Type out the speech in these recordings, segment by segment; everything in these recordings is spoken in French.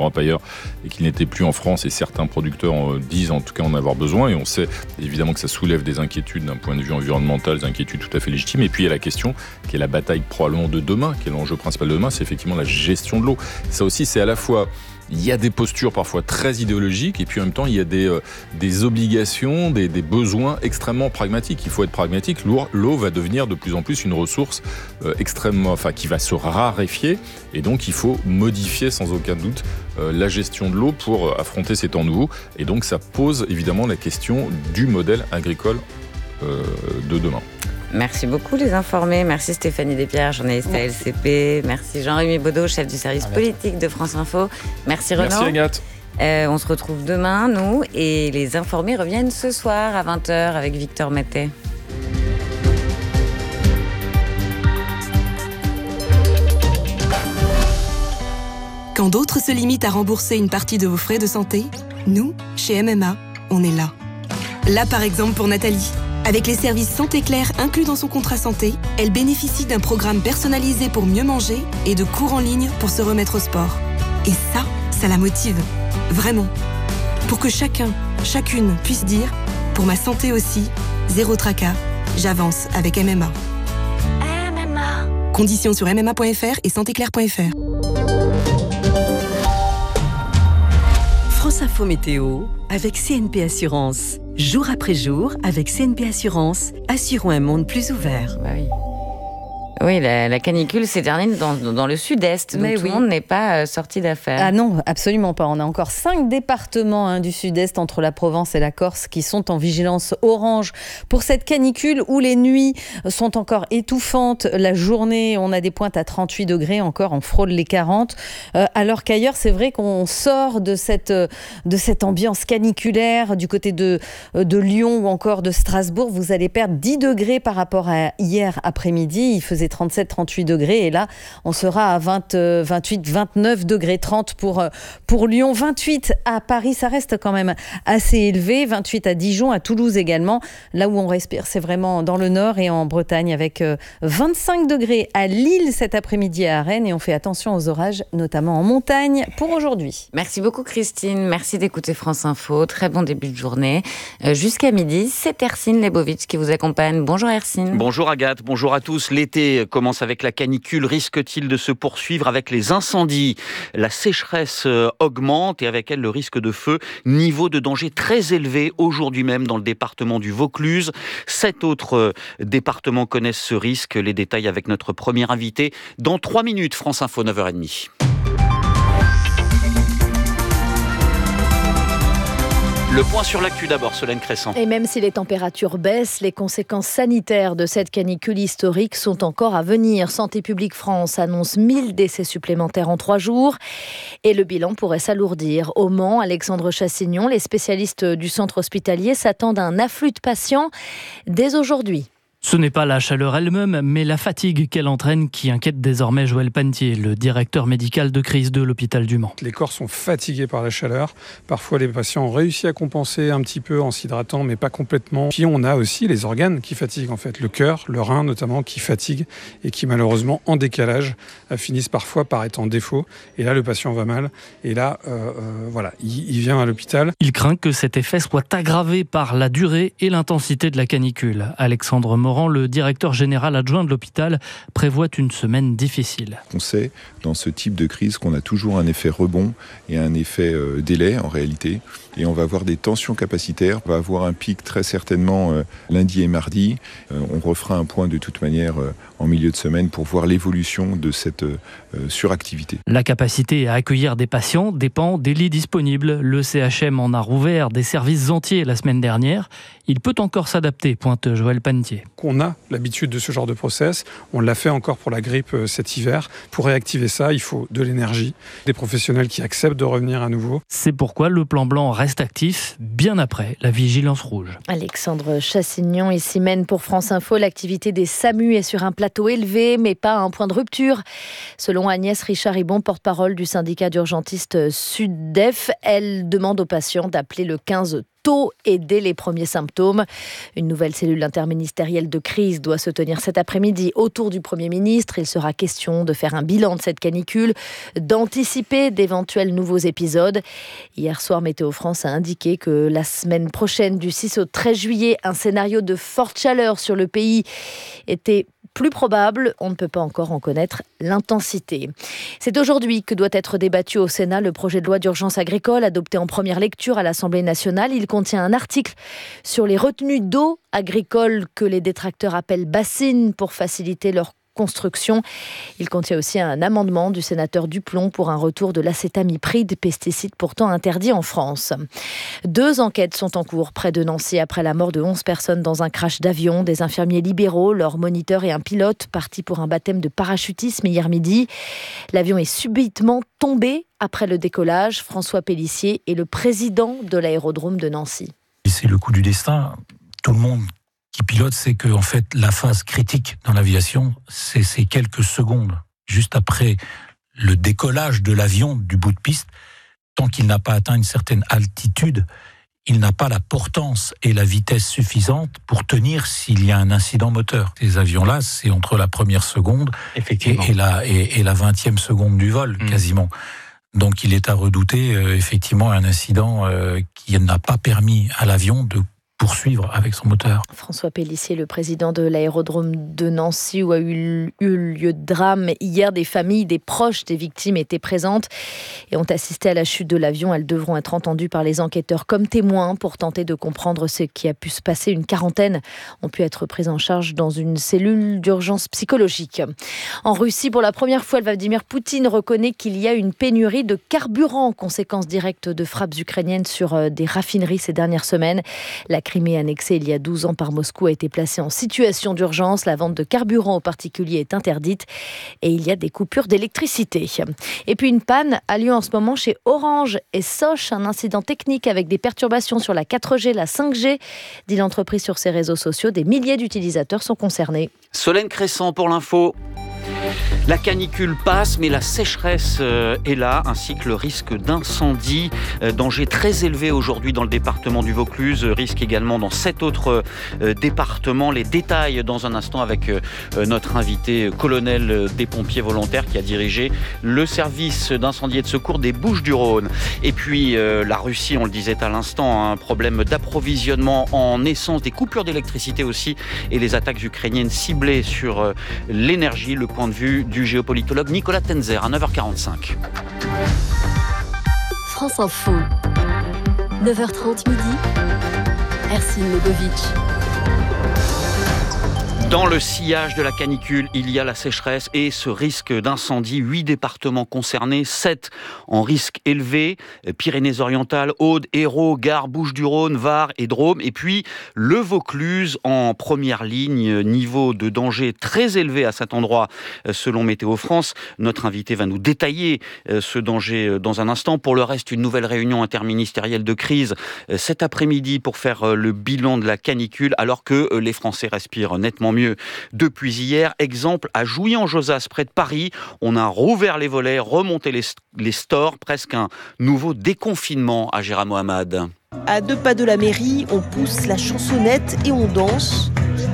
Europe ailleurs et qu'il n'était plus en France, et certains producteurs disent en tout cas en avoir besoin, et on sait évidemment que ça soulève des inquiétudes d'un point de vue environnemental, des inquiétudes tout à fait légitimes. Et puis il y a la question qui est la bataille probablement de demain, qui est l'enjeu principal de demain, c'est effectivement la gestion de l'eau. Ça aussi, c'est à la fois, il y a des postures parfois très idéologiques, et puis en même temps il y a des obligations, des besoins extrêmement pragmatiques. Il faut être pragmatique. L'eau va devenir de plus en plus une ressource qui va se raréfier, et donc il faut modifier sans aucun doute la gestion de l'eau pour affronter ces temps nouveaux. Et donc ça pose évidemment la question du modèle agricole de demain. Merci beaucoup les informés. Merci Stéphanie Despierres, journaliste à LCP. Merci Jean-Rémy Baudot, chef du service politique de France Info. Merci Renaud. Merci Agathe. On se retrouve demain, nous, et les informés reviennent ce soir à 20h avec Victor Matet. Quand d'autres se limitent à rembourser une partie de vos frais de santé, nous, chez MMA, on est là. Là par exemple pour Nathalie. Avec les services Santé Claire inclus dans son contrat santé, elle bénéficie d'un programme personnalisé pour mieux manger et de cours en ligne pour se remettre au sport. Et ça la motive. Vraiment. Pour que chacun, chacune puisse dire « Pour ma santé aussi, zéro tracas, j'avance avec MMA ». MMA. Conditions sur mma.fr et santéclaire.fr. France Info Météo avec CNP Assurance. Jour après jour, avec CNP Assurance, assurons un monde plus ouvert. Oui, la canicule s'éternise dans le sud-est, donc tout le monde n'est pas sorti d'affaires. Ah non, absolument pas. On a encore 5 départements du sud-est entre la Provence et la Corse qui sont en vigilance orange pour cette canicule où les nuits sont encore étouffantes. La journée, on a des pointes à 38 degrés, encore on frôle les 40. Alors qu'ailleurs, c'est vrai qu'on sort de cette ambiance caniculaire du côté de Lyon ou encore de Strasbourg. Vous allez perdre 10 degrés par rapport à hier après-midi. Il faisait 37-38 degrés et là on sera à 28-29 degrés, 30 pour Lyon, 28 à Paris, ça reste quand même assez élevé, 28 à Dijon, à Toulouse également. Là où on respire, c'est vraiment dans le nord et en Bretagne avec 25 degrés à Lille cet après-midi et à Rennes, et on fait attention aux orages notamment en montagne pour aujourd'hui. Merci beaucoup Christine, merci d'écouter France Info, très bon début de journée. Jusqu'à midi, c'est Hercine Lebovitch qui vous accompagne. Bonjour Hercine. Bonjour Agathe, bonjour à tous. L'été commence avec la canicule, risque-t-il de se poursuivre avec les incendies ? La sécheresse augmente et avec elle le risque de feu, niveau de danger très élevé aujourd'hui même dans le département du Vaucluse. 7 autres départements connaissent ce risque. Les détails avec notre premier invité dans 3 minutes, France Info 9h30. Le point sur l'actu d'abord, Solène Crescent. Et même si les températures baissent, les conséquences sanitaires de cette canicule historique sont encore à venir. Santé publique France annonce 1000 décès supplémentaires en 3 jours et le bilan pourrait s'alourdir. Au Mans, Alexandre Chassignon, les spécialistes du centre hospitalier s'attendent à un afflux de patients dès aujourd'hui. Ce n'est pas la chaleur elle-même, mais la fatigue qu'elle entraîne qui inquiète désormais Joël Panetier, le directeur médical de crise de l'hôpital du Mans. Les corps sont fatigués par la chaleur. Parfois, les patients ont réussi à compenser un petit peu en s'hydratant, mais pas complètement. Puis on a aussi les organes qui fatiguent en fait. Le cœur, le rein notamment, qui fatiguent et qui malheureusement, en décalage, finissent parfois par être en défaut. Et là, le patient va mal. Et là, il vient à l'hôpital. Il craint que cet effet soit aggravé par la durée et l'intensité de la canicule. Alexandre Morand, le directeur général adjoint de l'hôpital, prévoit une semaine difficile. On sait dans ce type de crise qu'on a toujours un effet rebond et un effet délai en réalité. Et on va avoir des tensions capacitaires. On va avoir un pic très certainement lundi et mardi. On refera un point de toute manière en milieu de semaine pour voir l'évolution de cette suractivité. La capacité à accueillir des patients dépend des lits disponibles. Le CHM en a rouvert des services entiers la semaine dernière. Il peut encore s'adapter, pointe Joël Panetier. On a l'habitude de ce genre de process. On l'a fait encore pour la grippe cet hiver. Pour réactiver ça, il faut de l'énergie, des professionnels qui acceptent de revenir à nouveau. C'est pourquoi le plan blanc reste actif bien après la vigilance rouge. Alexandre Chassignon ici mène pour France Info. L'activité des SAMU est sur un plateau élevé, mais pas à un point de rupture. Selon Agnès Richard-Ribon, porte-parole du syndicat d'urgentistes SUDEF, elle demande aux patients d'appeler le 15 tôt et dès les premiers symptômes. Une nouvelle cellule interministérielle de crise doit se tenir cet après-midi autour du Premier ministre. Il sera question de faire un bilan de cette canicule, d'anticiper d'éventuels nouveaux épisodes. Hier soir, Météo France a indiqué que la semaine prochaine, du 6 au 13 juillet, un scénario de forte chaleur sur le pays était plus probable. On ne peut pas encore en connaître l'intensité. C'est aujourd'hui que doit être débattu au Sénat le projet de loi d'urgence agricole adopté en première lecture à l'Assemblée nationale. Il contient un article sur les retenues d'eau agricoles que les détracteurs appellent bassines pour faciliter leur construction. Il contient aussi un amendement du sénateur Duplon pour un retour de l'acétamipride, pesticide pourtant interdit en France. 2 enquêtes sont en cours près de Nancy après la mort de 11 personnes dans un crash d'avion. Des infirmiers libéraux, leur moniteur et un pilote partis pour un baptême de parachutisme hier midi. L'avion est subitement tombé après le décollage. François Pélissier est le président de l'aérodrome de Nancy. C'est le coup du destin. Tout le monde qui pilote sait que en fait, la phase critique dans l'aviation, c'est ces quelques secondes juste après le décollage de l'avion du bout de piste. Tant qu'il n'a pas atteint une certaine altitude, il n'a pas la portance et la vitesse suffisante pour tenir s'il y a un incident moteur. Ces avions-là, c'est entre la première seconde et la 20e seconde du vol, quasiment. Donc il est à redouter effectivement un incident qui n'a pas permis à l'avion de poursuivre avec son moteur. François Pélissier, le président de l'aérodrome de Nancy où a eu lieu de drame. Hier, des familles, des proches des victimes étaient présentes et ont assisté à la chute de l'avion. Elles devront être entendues par les enquêteurs comme témoins pour tenter de comprendre ce qui a pu se passer. Une quarantaine ont pu être prises en charge dans une cellule d'urgence psychologique. En Russie, pour la première fois, Vladimir Poutine reconnaît qu'il y a une pénurie de carburant, conséquence directe de frappes ukrainiennes sur des raffineries ces dernières semaines. La Crimée annexée il y a 12 ans par Moscou a été placée en situation d'urgence. La vente de carburant aux particuliers est interdite et il y a des coupures d'électricité. Et puis une panne a lieu en ce moment chez Orange et Soch, un incident technique avec des perturbations sur la 4G, la 5G, dit l'entreprise sur ses réseaux sociaux. Des milliers d'utilisateurs sont concernés. Solène Crescent pour l'info. La canicule passe, mais la sécheresse est là, ainsi que le risque d'incendie. Danger très élevé aujourd'hui dans le département du Vaucluse. Risque également dans 7 autres départements. Les détails dans un instant avec notre invité, colonel des pompiers volontaires, qui a dirigé le service d'incendie et de secours des Bouches-du-Rhône. Et puis la Russie, on le disait à l'instant, un problème d'approvisionnement en essence, des coupures d'électricité aussi, et les attaques ukrainiennes ciblées sur l'énergie. Le point de vue du géopolitologue Nicolas Tenzer à 9h45. France Info, 9h30 midi, Ercine Legovic. Dans le sillage de la canicule, il y a la sécheresse et ce risque d'incendie. 8 départements concernés, 7 en risque élevé. Pyrénées-Orientales, Aude, Hérault, Gard, Bouches-du-Rhône, Var et Drôme. Et puis le Vaucluse en première ligne. Niveau de danger très élevé à cet endroit selon Météo France. Notre invité va nous détailler ce danger dans un instant. Pour le reste, une nouvelle réunion interministérielle de crise cet après-midi pour faire le bilan de la canicule alors que les Français respirent nettement mieux depuis hier. Exemple à Jouy-en-Josas, près de Paris. On a rouvert les volets, remonté les stores, presque un nouveau déconfinement à Gérard Mohamed. À 2 pas de la mairie, on pousse la chansonnette et on danse.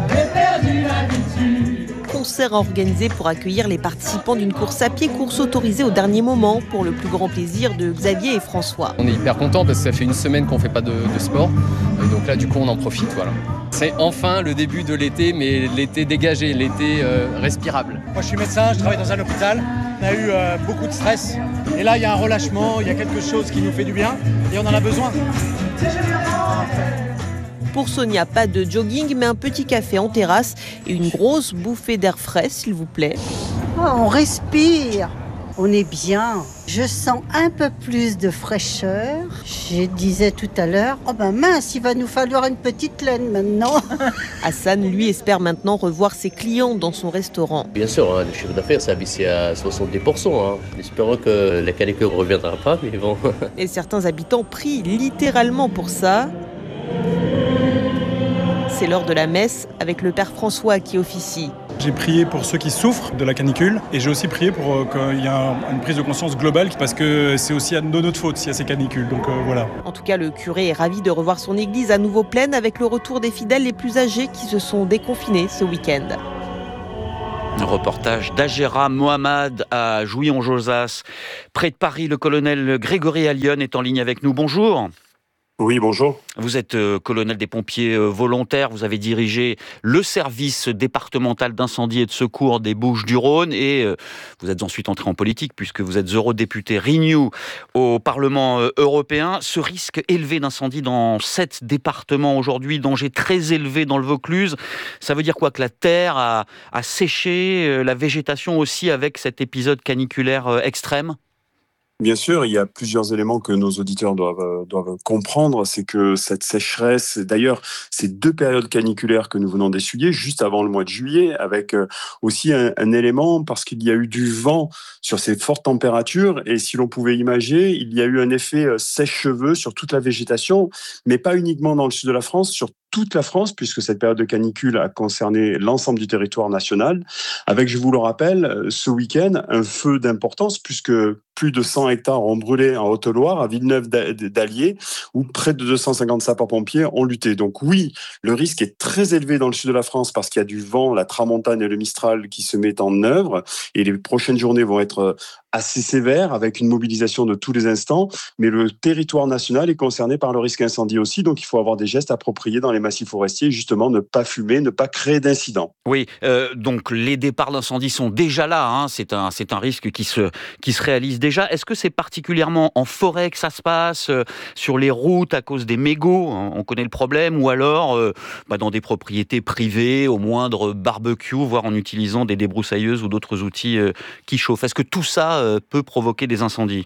Concert organisé pour accueillir les participants d'une course à pied, course autorisée au dernier moment pour le plus grand plaisir de Xavier et François. On est hyper contents parce que ça fait une semaine qu'on ne fait pas de sport. Et donc là, du coup, on en profite. Voilà. C'est enfin le début de l'été, mais l'été dégagé, l'été respirable. Moi, je suis médecin, je travaille dans un hôpital. On a eu beaucoup de stress. Et là, il y a un relâchement, il y a quelque chose qui nous fait du bien et on en a besoin. Pour Sonia, pas de jogging, mais un petit café en terrasse et une grosse bouffée d'air frais, s'il vous plaît. Oh, on respire, on est bien. Je sens un peu plus de fraîcheur. Je disais tout à l'heure, oh ben mince, il va nous falloir une petite laine maintenant. Hassan, lui, espère maintenant revoir ses clients dans son restaurant. Bien sûr, le chiffre d'affaires s'est abaissé à 70%. Espérons que la canicule ne reviendra pas, mais bon. Et certains habitants prient littéralement pour ça. C'est l'heure de la messe avec le père François qui officie. J'ai prié pour ceux qui souffrent de la canicule et j'ai aussi prié pour qu'il y ait une prise de conscience globale parce que c'est aussi de notre faute s'il y a ces canicules. Donc voilà. En tout cas, le curé est ravi de revoir son église à nouveau pleine avec le retour des fidèles les plus âgés qui se sont déconfinés ce week-end. Un reportage d'Agera Mohamed à Jouy-en-Josas. Près de Paris, le colonel Grégory Allione est en ligne avec nous. Bonjour. Oui, bonjour. Vous êtes colonel des pompiers volontaires, vous avez dirigé le service départemental d'incendie et de secours des Bouches-du-Rhône et vous êtes ensuite entré en politique puisque vous êtes eurodéputé Renew au Parlement européen. Ce risque élevé d'incendie dans 7 départements aujourd'hui, danger très élevé dans le Vaucluse, ça veut dire quoi? Que la terre a séché, la végétation aussi avec cet épisode caniculaire extrême? Bien sûr, il y a plusieurs éléments que nos auditeurs doivent comprendre. C'est que cette sécheresse, d'ailleurs, ces 2 périodes caniculaires que nous venons d'essuyer, juste avant le mois de juillet, avec aussi un élément, parce qu'il y a eu du vent sur ces fortes températures, et si l'on pouvait imaginer, il y a eu un effet sèche-cheveux sur toute la végétation, mais pas uniquement dans le sud de la France, sur toute la France, puisque cette période de canicule a concerné l'ensemble du territoire national, avec, je vous le rappelle, ce week-end, un feu d'importance, puisque plus de 100 hectares ont brûlé en Haute-Loire, à Villeneuve d'Allier, où près de 250 sapeurs-pompiers ont lutté. Donc oui, le risque est très élevé dans le sud de la France parce qu'il y a du vent, la tramontane et le mistral qui se mettent en œuvre, et les prochaines journées vont être assez sévères, avec une mobilisation de tous les instants, mais le territoire national est concerné par le risque incendie aussi, donc il faut avoir des gestes appropriés dans les massifs forestiers, justement ne pas fumer, ne pas créer d'incidents. Oui, donc les départs d'incendie sont déjà là, hein. C'est un risque qui se réalise déjà. Est-ce que c'est particulièrement en forêt que ça se passe, sur les routes à cause des mégots, hein, on connaît le problème, ou alors dans des propriétés privées, au moindre barbecue, voire en utilisant des débroussailleuses ou d'autres outils qui chauffent? Est-ce que tout ça peut provoquer des incendies?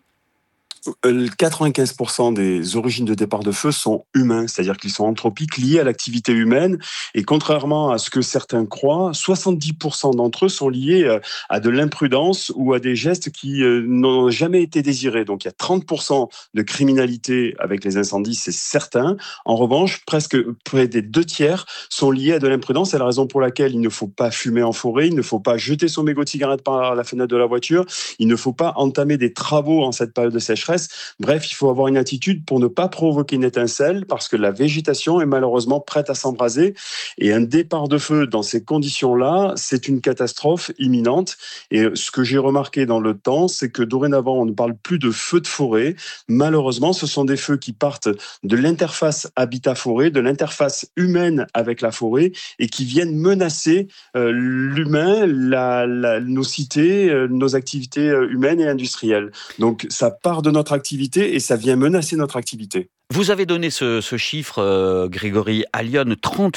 95% des origines de départ de feu sont humains, c'est-à-dire qu'ils sont anthropiques, liés à l'activité humaine, et contrairement à ce que certains croient, 70% d'entre eux sont liés à de l'imprudence ou à des gestes qui n'ont jamais été désirés. Donc il y a 30% de criminalité avec les incendies, c'est certain. En revanche, presque près des 2/3 sont liés à de l'imprudence. C'est la raison pour laquelle il ne faut pas fumer en forêt, il ne faut pas jeter son mégot de cigarette par la fenêtre de la voiture, il ne faut pas entamer des travaux en cette période de sécheresse. Bref, il faut avoir une attitude pour ne pas provoquer une étincelle parce que la végétation est malheureusement prête à s'embraser, et un départ de feu dans ces conditions-là, c'est une catastrophe imminente. Et ce que j'ai remarqué dans le temps, c'est que dorénavant, on ne parle plus de feux de forêt. Malheureusement, ce sont des feux qui partent de l'interface habitat-forêt, de l'interface humaine avec la forêt, et qui viennent menacer l'humain, nos cités, nos activités humaines et industrielles. Donc ça part de notre activité et ça vient menacer notre activité. Vous avez donné ce chiffre, Grégory Allione,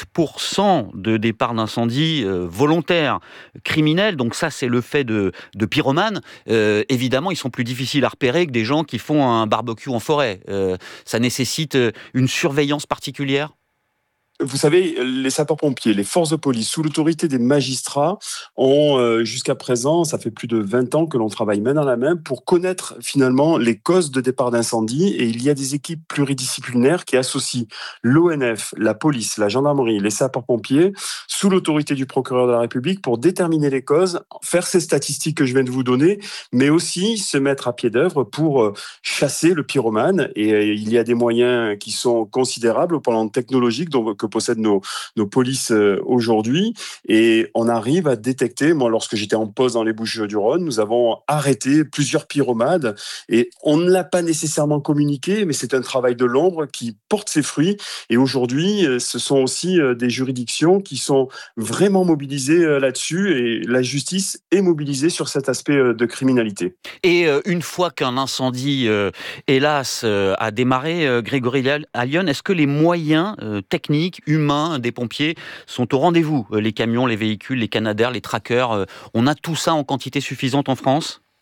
30% de départs d'incendie volontaires, criminels. Donc ça, c'est le fait de pyromanes. Évidemment, ils sont plus difficiles à repérer que des gens qui font un barbecue en forêt. Ça nécessite une surveillance particulière? Vous savez, les sapeurs-pompiers, les forces de police, sous l'autorité des magistrats, ont jusqu'à présent, ça fait plus de 20 ans que l'on travaille main dans la main pour connaître finalement les causes de départ d'incendie. Et il y a des équipes pluridisciplinaires qui associent l'ONF, la police, la gendarmerie, les sapeurs-pompiers, sous l'autorité du procureur de la République pour déterminer les causes, faire ces statistiques que je viens de vous donner, mais aussi se mettre à pied d'œuvre pour chasser le pyromane. Et il y a des moyens qui sont considérables au plan technologique que possèdent nos polices aujourd'hui, et on arrive à détecter. Moi, lorsque j'étais en poste dans les Bouches-du-Rhône, nous avons arrêté plusieurs pyromanes, et on ne l'a pas nécessairement communiqué, mais c'est un travail de l'ombre qui porte ses fruits, et aujourd'hui, ce sont aussi des juridictions qui sont vraiment mobilisées là-dessus, et la justice est mobilisée sur cet aspect de criminalité. Et une fois qu'un incendie, hélas, a démarré, Grégory Allione, est-ce que les moyens techniques, humains des pompiers sont au rendez-vous? Les camions, les véhicules, les canadaires, les trackers, on a tout ça en quantité suffisante en France?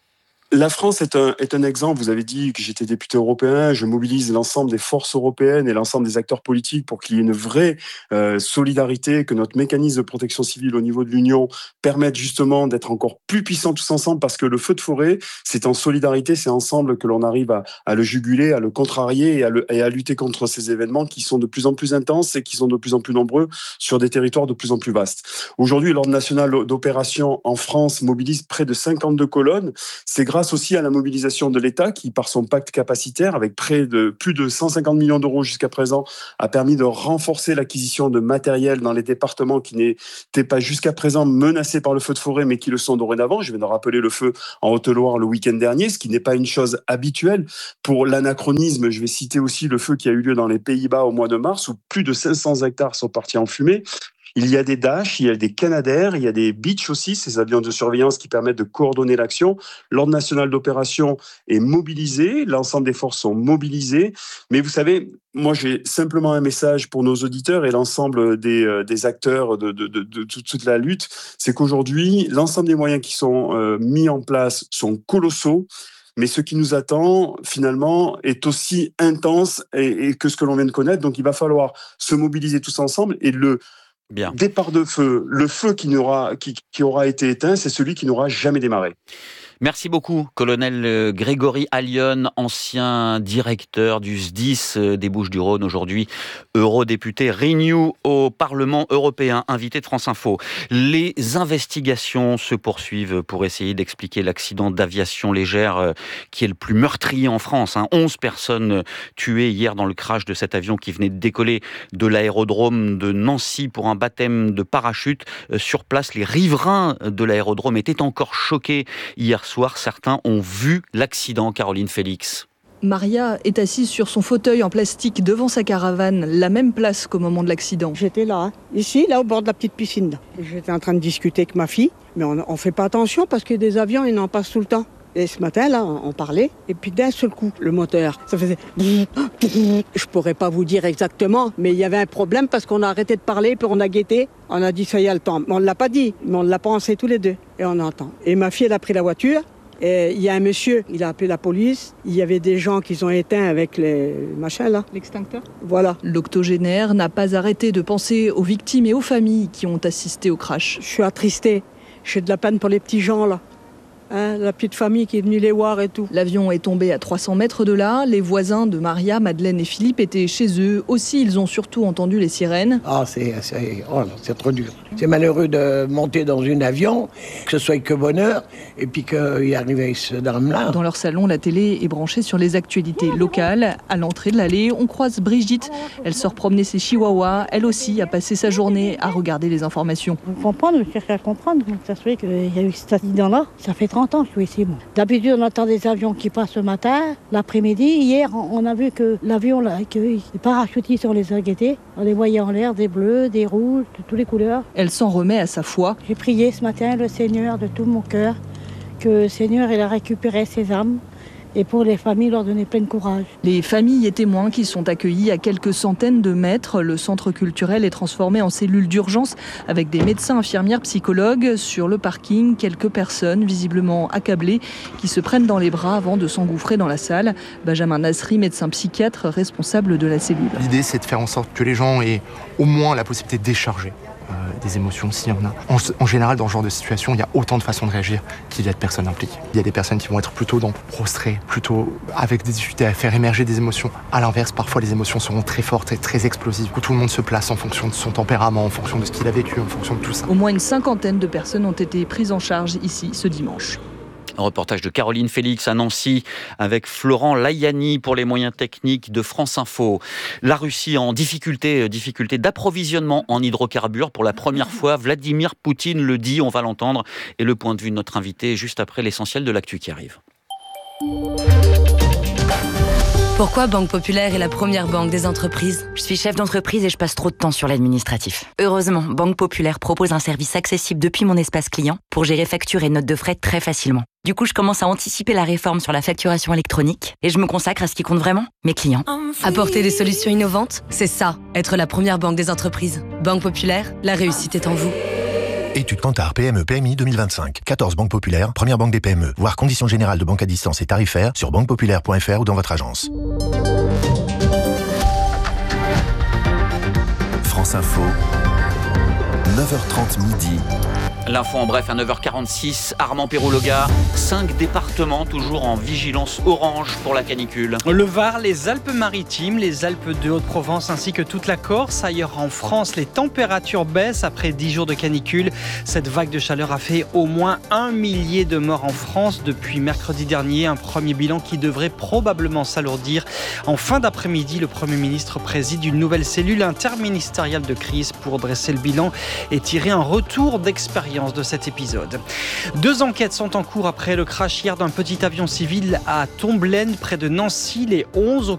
La France est un exemple. Vous avez dit que j'étais député européen. Je mobilise l'ensemble des forces européennes et l'ensemble des acteurs politiques pour qu'il y ait une vraie solidarité, que notre mécanisme de protection civile au niveau de l'Union permette justement d'être encore plus puissants tous ensemble, parce que le feu de forêt, c'est en solidarité, c'est ensemble que l'on arrive à le juguler, à le contrarier et à lutter contre ces événements qui sont de plus en plus intenses et qui sont de plus en plus nombreux sur des territoires de plus en plus vastes. Aujourd'hui, l'Ordre national d'opération en France mobilise près de 52 colonnes. C'est grâce aussi à la mobilisation de l'État qui, par son pacte capacitaire, avec plus de 150 millions d'euros jusqu'à présent, a permis de renforcer l'acquisition de matériel dans les départements qui n'étaient pas jusqu'à présent menacés par le feu de forêt, mais qui le sont dorénavant. Je viens de rappeler le feu en Haute-Loire le week-end dernier, ce qui n'est pas une chose habituelle. Pour l'anachronisme, je vais citer aussi le feu qui a eu lieu dans les Pays-Bas au mois de mars, où plus de 500 hectares sont partis en fumée. Il y a des Dash, il y a des Canadair, il y a des Beach aussi, ces avions de surveillance qui permettent de coordonner l'action. L'Ordre national d'opération est mobilisé, l'ensemble des forces sont mobilisées. Mais vous savez, moi j'ai simplement un message pour nos auditeurs et l'ensemble des acteurs de toute la lutte, c'est qu'aujourd'hui, l'ensemble des moyens qui sont mis en place sont colossaux. Mais ce qui nous attend, finalement, est aussi intense et que ce que l'on vient de connaître. Donc il va falloir se mobiliser tous ensemble et départ de feu, le feu qui aura été éteint, c'est celui qui n'aura jamais démarré. Merci beaucoup, colonel Grégory Allione, ancien directeur du SDIS des Bouches-du-Rhône, aujourd'hui eurodéputé Renew au Parlement européen, invité de France Info. Les investigations se poursuivent pour essayer d'expliquer l'accident d'aviation légère qui est le plus meurtrier en France. 11 personnes tuées hier dans le crash de cet avion qui venait de décoller de l'aérodrome de Nancy pour un baptême de parachute. Sur place, les riverains de l'aérodrome étaient encore choqués hier soir. Certains ont vu l'accident. Caroline Félix. Maria est assise sur son fauteuil en plastique devant sa caravane, la même place qu'au moment de l'accident. J'étais là, ici, là au bord de la petite piscine. J'étais en train de discuter avec ma fille, mais on ne fait pas attention parce que des avions, ils en passent tout le temps. Et ce matin, là, on parlait, et puis d'un seul coup, le moteur, ça faisait... Je pourrais pas vous dire exactement, mais il y avait un problème parce qu'on a arrêté de parler, puis on a guetté. On a dit, ça y est, le temps. Mais on ne l'a pas dit, mais on l'a pensé tous les deux. Et on entend. Et ma fille, elle a pris la voiture. Et il y a un monsieur, il a appelé la police. Il y avait des gens qui ont éteint avec les machins là. L'extincteur ? Voilà. L'octogénaire n'a pas arrêté de penser aux victimes et aux familles qui ont assisté au crash. Je suis attristée. J'ai de la peine pour les petits gens là. La petite famille qui est venue les voir et tout. L'avion est tombé à 300 mètres de là. Les voisins de Maria, Madeleine et Philippe étaient chez eux. Aussi, ils ont surtout entendu les sirènes. C'est trop dur. C'est malheureux de monter dans un avion, que ce soit que bonheur, et puis qu'il arrive ce drame-là. Dans leur salon, la télé est branchée sur les actualités locales. À l'entrée de l'allée, on croise Brigitte. Elle sort promener ses chihuahuas. Elle aussi a passé sa journée à regarder les informations. Je comprends, je cherche à comprendre comment ça se fait qu'il y a eu cet accident-là. Ça fait 30 ans que je suis ici, moi. D'habitude, on attend des avions qui passent ce matin, l'après-midi. Hier, on a vu que l'avion, là, que les parachutistes, on les a guettés. On les voyait en l'air, des bleus, des rouges, de toutes les couleurs. Elle s'en remet à sa foi. J'ai prié ce matin le Seigneur de tout mon cœur, que le Seigneur il a récupéré ses âmes. Et pour les familles, leur donner plein de courage. Les familles et témoins qui sont accueillis à quelques centaines de mètres. Le centre culturel est transformé en cellule d'urgence avec des médecins, infirmières, psychologues. Sur le parking, quelques personnes visiblement accablées qui se prennent dans les bras avant de s'engouffrer dans la salle. Benjamin Nasri, médecin psychiatre responsable de la cellule. L'idée, c'est de faire en sorte que les gens aient au moins la possibilité de décharger des émotions s'il y en a. En général, dans ce genre de situation, il y a autant de façons de réagir qu'il y a de personnes impliquées. Il y a des personnes qui vont être plutôt prostrées, plutôt avec des difficultés à faire émerger des émotions. À l'inverse, parfois les émotions seront très fortes et très explosives, où tout le monde se place en fonction de son tempérament, en fonction de ce qu'il a vécu, en fonction de tout ça. Au moins une cinquantaine de personnes ont été prises en charge ici ce dimanche. Un reportage de Caroline Félix à Nancy avec Florent Layani pour les moyens techniques de France Info. La Russie en difficulté d'approvisionnement en hydrocarbures pour la première fois. Vladimir Poutine le dit, on va l'entendre. Et le point de vue de notre invité juste après l'essentiel de l'actu qui arrive. Pourquoi Banque Populaire est la première banque des entreprises ? Je suis chef d'entreprise et je passe trop de temps sur l'administratif. Heureusement, Banque Populaire propose un service accessible depuis mon espace client pour gérer factures et notes de frais très facilement. Du coup, je commence à anticiper la réforme sur la facturation électronique et je me consacre à ce qui compte vraiment, mes clients. Apporter des solutions innovantes, c'est ça, être la première banque des entreprises. Banque Populaire, la réussite est en vous. Étude Kantar PME PMI 2025. 14 banques populaires, première banque des PME. Voir conditions générales de banque à distance et tarifaires sur banquepopulaire.fr ou dans votre agence. France Info, 9h30 midi. L'info en bref à 9h46, Armand Perrault-Loga, 5 départements toujours en vigilance orange pour la canicule. Le Var, les Alpes-Maritimes, les Alpes de Haute-Provence ainsi que toute la Corse. Ailleurs en France, les températures baissent après 10 jours de canicule. Cette vague de chaleur a fait au moins 1 millier de morts en France depuis mercredi dernier. Un premier bilan qui devrait probablement s'alourdir. En fin d'après-midi, le Premier ministre préside une nouvelle cellule interministérielle de crise pour dresser le bilan et tirer un retour d'expérience de cet épisode. 2 enquêtes sont en cours après le crash hier d'un petit avion civil à Tomblaine, près de Nancy. Les 11